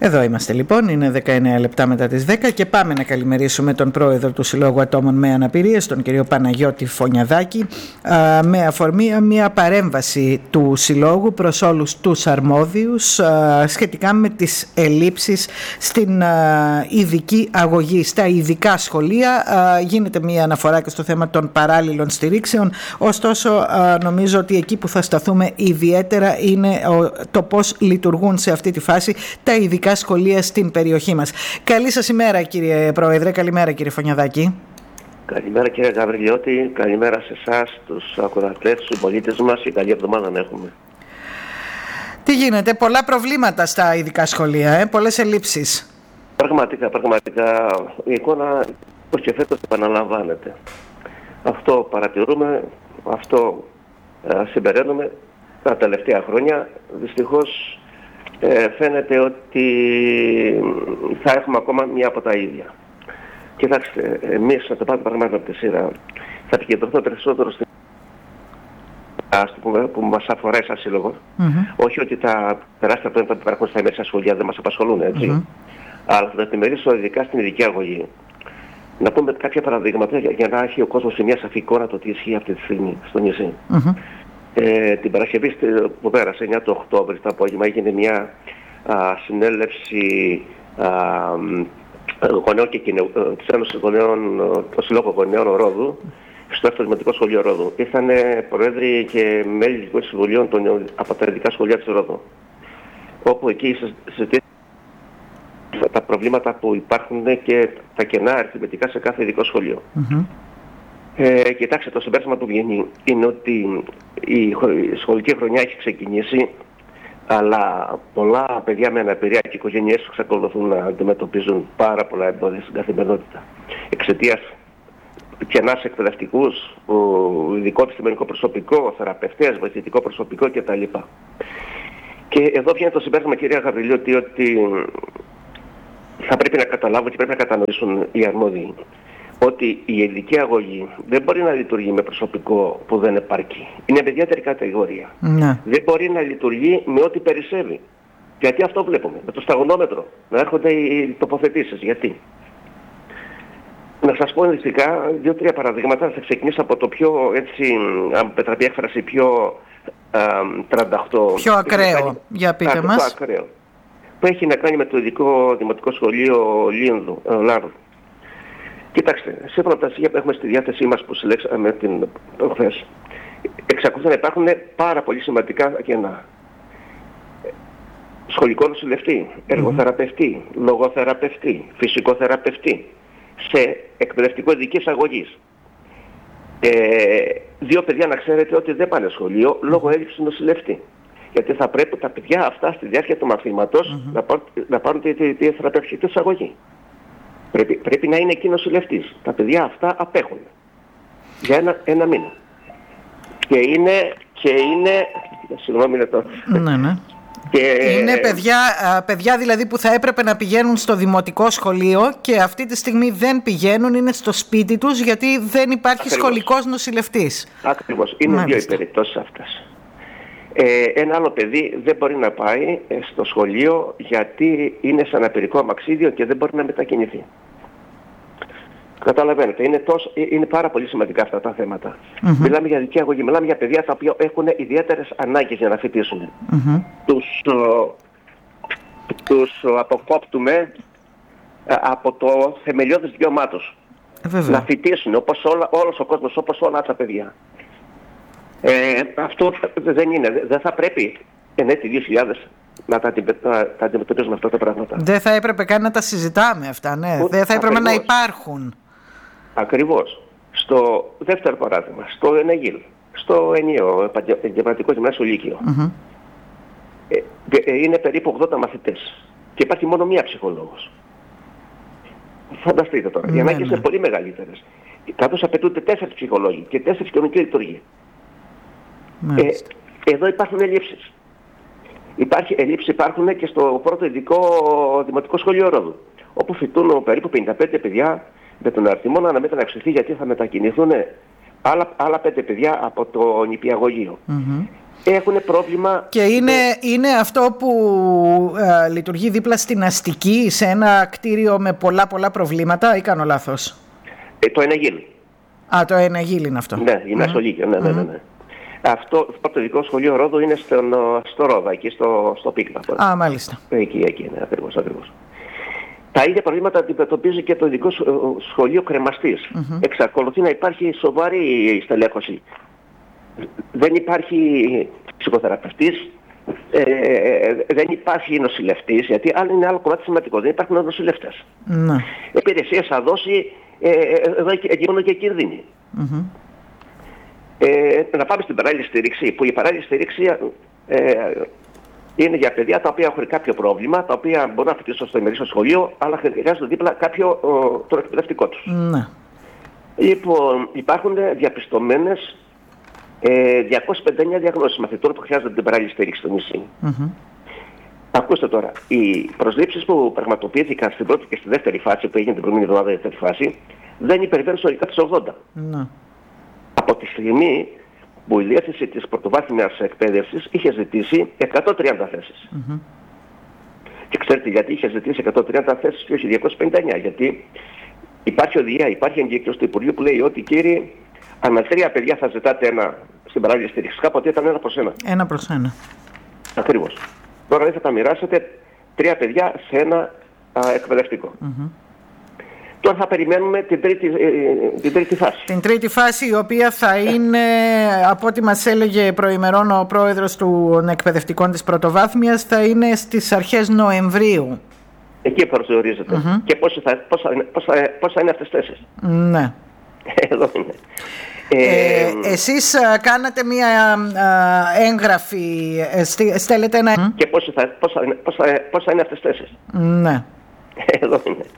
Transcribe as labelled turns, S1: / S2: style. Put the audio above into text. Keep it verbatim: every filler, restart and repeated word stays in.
S1: Εδώ είμαστε λοιπόν, είναι δεκαεννέα λεπτά μετά τις δέκα και πάμε να καλημερίσουμε τον πρόεδρο του Συλλόγου Ατόμων με Αναπηρίες, τον κύριο Παναγιώτη Φωνιαδάκη, με αφορμή μια παρέμβαση του Συλλόγου προς όλους τους αρμόδιους σχετικά με τις ελλείψεις στην ειδική αγωγή. Στα ειδικά σχολεία γίνεται μια αναφορά και στο θέμα των παράλληλων στηρίξεων, ωστόσο νομίζω ότι εκεί που θα σταθούμε ιδιαίτερα είναι το πώς λειτουργούν σε αυτή τη φάση τα ειδικά σχολεία στην περιοχή μας. Καλή σας ημέρα κύριε Πρόεδρε, καλημέρα κύριε Φωνιαδάκη.
S2: Καλημέρα κύριε Γαβριλιώτη, καλημέρα σε εσάς, τους ακροατές, τους πολίτες μας και καλή εβδομάδα να έχουμε.
S1: Τι γίνεται, πολλά προβλήματα στα ειδικά σχολεία, ε? πολλές ελλείψεις.
S2: Πραγματικά, πραγματικά η εικόνα πως και φέτος επαναλαμβάνεται. Αυτό παρατηρούμε, αυτό ε, συμπεραίνουμε τα τελευταία χρόνια. Δυστυχώς Ε, φαίνεται ότι θα έχουμε ακόμα μία από τα ίδια. Κοιτάξτε, εμείς θα το πάρουμε πράγματα από τη σειρά. Θα επικεντρωθώ περισσότερο στην που, που μας αφορά σαν σύλλογο. Mm-hmm. Όχι ότι τα τεράστια πράγματα που υπάρχουν στα μέσα σχολεία δεν μας απασχολούν, έτσι. Mm-hmm. Αλλά θα τα επιμερίσω ειδικά στην ειδική αγωγή. Να πούμε κάποια παραδείγματα για, για να έχει ο κόσμος σε μια σαφή εικόνα το τι ισχύει αυτή τη στιγμή στο νησί. Mm-hmm. Ε, την Παρασκευή που πέρασε, εννέα του Οκτώβρη, το απόγευμα, έγινε μια α, συνέλευση α, γονέων και κοινε, της Ένωσης Γονέων, το Συλλόγο Γονέων Ρόδου, στο δεύτερο δημοτικό σχολείο Ρόδου. Ήρθαν προέδροι και μέλη δημοτικών συμβουλίων των, από τα ειδικά σχολεία της Ρόδου, όπου εκεί συζητήθηκαν τα προβλήματα που υπάρχουν και τα κενά αριθμητικά σε κάθε ειδικό σχολείο. Mm-hmm. Ε, κοιτάξτε, το συμπέρασμα που βγαίνει είναι ότι η σχολική χρονιά έχει ξεκινήσει, αλλά πολλά παιδιά με αναπηρία και οικογένειές εξακολουθούν να αντιμετωπίζουν πάρα πολλά εμπόδια στην καθημερινότητα. Εξαιτίας κενά σε εκπαιδευτικούς, ειδικό επιστημονικό προσωπικό, θεραπευτές, βοηθητικό προσωπικό κτλ. Και εδώ βγαίνει το συμπέρασμα, κυρία Γαβριλιώτη, ότι θα πρέπει να καταλάβουν και πρέπει να κατανοήσουν οι αρμόδιοι ότι η ειδική αγωγή δεν μπορεί να λειτουργεί με προσωπικό που δεν επαρκεί. Είναι με ιδιαίτερη κατηγορία. Ναι. Δεν μπορεί να λειτουργεί με ό,τι περισσεύει. Γιατί αυτό βλέπουμε. Με το σταγονόμετρο να έρχονται οι τοποθετήσεις. Γιατί. Να σας πω ενδεικτικά δύο-τρία παραδείγματα. Θα ξεκινήσω από το πιο, έτσι, αν πετραπεί έκφραση, πιο α, τριάντα οκτώ.
S1: Πιο ακραίο. Κάνει, για πείτε α, μας.
S2: Πιο ακραίο. Που έχει να κάνει με το ειδικό δημοτικό σχολείο Λίνδου, Λάρδου. Κοιτάξτε, σύμφωνα με τα στοιχεία που έχουμε στη διάθεσή μας που συλλέξαμε την προχθές, εξακολουθούν να υπάρχουν πάρα πολύ σημαντικά κενά. Σχολικό νοσηλευτή, εργοθεραπευτή, mm-hmm. λογοθεραπευτή, φυσικοθεραπευτή, σε εκπαιδευτικό ειδικής αγωγής. Ε, δύο παιδιά να ξέρετε ότι δεν πάνε σχολείο λόγω έλλειψης νοσηλευτή. Γιατί θα πρέπει τα παιδιά αυτά στη διάρκεια του μαθήματος mm-hmm. να πάρουν, να πάρουν τη, τη, τη θεραπευτική τους αγωγή. Πρέπει, πρέπει να είναι εκεί νοσηλευτής. Τα παιδιά αυτά απέχουν για ένα, ένα μήνα. Και είναι, και είναι, συγγνώμη είναι το...
S1: Ναι, ναι. Και... Είναι παιδιά, παιδιά δηλαδή που θα έπρεπε να πηγαίνουν στο δημοτικό σχολείο και αυτή τη στιγμή δεν πηγαίνουν, είναι στο σπίτι τους γιατί δεν υπάρχει Ακριβώς. σχολικός νοσηλευτής.
S2: Ακριβώς. Είναι Μάλιστα. δύο οι περιπτώσεις αυτές. Ε, ένα άλλο παιδί δεν μπορεί να πάει στο σχολείο γιατί είναι σε αναπηρικό αμαξίδιο και δεν μπορεί να μετακινηθεί. Καταλαβαίνετε, είναι, τόσο, είναι πάρα πολύ σημαντικά αυτά τα θέματα. Mm-hmm. Μιλάμε για ειδική αγωγή, μιλάμε για παιδιά τα οποία έχουν ιδιαίτερες ανάγκες για να φοιτήσουν. Mm-hmm. Τους, ο, τους αποκόπτουμε από το θεμελιώδες δικαίωμά τους. Ε, να φοιτήσουν όπως όλα, όλος ο κόσμος, όπως όλα τα παιδιά. Ε, αυτό δεν είναι, δεν θα πρέπει εν έτη δύο χιλιάδες να τα, να τα αντιμετωπίζουμε αυτά τα πράγματα.
S1: Δεν θα έπρεπε καν να τα συζητάμε αυτά, ναι. Ούτε, δεν θα έπρεπε ακριβώς. να υπάρχουν.
S2: Ακριβώς. Στο δεύτερο παράδειγμα, στο ΕΝΕΓΙΛ, στο ενιαίο επαγγελματικό γυμνάσιο Λύκειο, mm-hmm. ε, ε, είναι περίπου ογδόντα μαθητές και υπάρχει μόνο μία ψυχολόγος. Φανταστείτε τώρα, ναι, οι ανάγκες ναι. είναι πολύ μεγαλύτερες. Καθώς απαιτούνται τέσσερις ψυχολόγοι και τέσσερις κοινωνικοί λειτουργοί. Ε, εδώ υπάρχουν ελλείψεις. Υπάρχει, ελλείψεις υπάρχουν και στο πρώτο ειδικό δημοτικό σχολείο Ρόδου, όπου φοιτούν περίπου πενήντα πέντε παιδιά με τον αριθμό να μεταναξιθεί γιατί θα μετακινηθούν άλλα, άλλα πέντε παιδιά από το νηπιαγωγείο. Mm-hmm. έχουν πρόβλημα.
S1: Και είναι, είναι αυτό που ε, λειτουργεί δίπλα στην Αστική, σε ένα κτίριο με πολλά πολλά προβλήματα, ή κάνω λάθος?
S2: Ε, το Εναγίλ.
S1: Α, το Εναγίλ είναι αυτό.
S2: Ναι, η Μεσολύγιο, mm. ναι, ναι, ναι, ναι. Mm. Αυτό το πρωτοδικό σχολείο Ρόδου είναι στο, στο Ρόδα, εκεί στο, στο Πίκνα.
S1: Α, μάλιστα.
S2: Εκεί, εκεί, ναι, ακριβώς, ακριβώς. Τα ίδια προβλήματα αντιμετωπίζει και το ειδικό σχολείο Κρεμαστής. Mm-hmm. Εξακολουθεί να υπάρχει σοβαρή στελέχωση. Δεν υπάρχει ψυχοθεραπευτής, ε, δεν υπάρχει νοσηλευτής, γιατί άλλο είναι άλλο κομμάτι σημαντικό, δεν υπάρχουν νοσηλευτές.
S1: Mm-hmm.
S2: Υπηρεσίες θα δώσει, ε, εδώ γίνονται και κίνδυνοι. Mm-hmm. Ε, να πάμε στην παράλληλη στήριξη, που η παράλληλη στήριξη ε, είναι για παιδιά τα οποία έχουν κάποιο πρόβλημα, τα οποία μπορούν να φοιτήσουν στο ημερήσιο σχολείο, αλλά χρειάζονται δίπλα κάποιο το εκπαιδευτικό τους.
S1: Ναι.
S2: Λοιπόν, υπάρχουν διαπιστωμένες ε, διακόσιες πενήντα εννέα διαγνώσεις μαθητών που χρειάζονται την παράλληλη στήριξη στο νησί. Mm-hmm. Ακούστε τώρα, οι προσλήψεις που πραγματοποιήθηκαν στην πρώτη και στη δεύτερη φάση, που έγινε την προηγούμενη εβδομάδα, η δεύτερη φάση, δεν υπερβαίνουν ιστορικά τις ογδόντα. Mm-hmm. Από τη στιγμή που η διεύθυνση της πρωτοβάθμιας εκπαίδευσης είχε ζητήσει εκατόν τριάντα θέσεις. Mm-hmm. Και ξέρετε γιατί είχε ζητήσει εκατόν τριάντα θέσεις και όχι διακόσιες πενήντα εννέα? Γιατί υπάρχει οδηγία, υπάρχει εγκύκλος του Υπουργείου που λέει ότι, κύριοι, ανά τρία παιδιά θα ζητάτε ένα στην παράλληλη στήριξη. Κάποτε ήταν ένα προς ένα.
S1: Ένα προς ένα.
S2: Ακριβώς. Τώρα δεν θα τα μοιράσετε τρία παιδιά σε ένα α, εκπαιδευτικό. Mm-hmm. Τώρα θα περιμένουμε την τρίτη, ε, την τρίτη φάση.
S1: Την τρίτη φάση, η οποία θα είναι, από ό,τι μας έλεγε προημερών ο πρόεδρος των εκπαιδευτικών της πρωτοβάθμιας, θα είναι στις αρχές Νοεμβρίου.
S2: Εκεί προσδιορίζεται. Mm-hmm. Και πώς θα, πώς, θα, πώς, θα, πώς θα είναι αυτές τις θέσεις.
S1: Ναι.
S2: Εδώ είναι.
S1: Ε, ε, εσείς α, κάνατε μία α, έγγραφη, ε, στέλνετε ένα...
S2: Και πώς θα, πώς θα, πώς θα, πώς θα είναι αυτές τις θέσεις.
S1: Ναι.
S2: Εδώ είναι.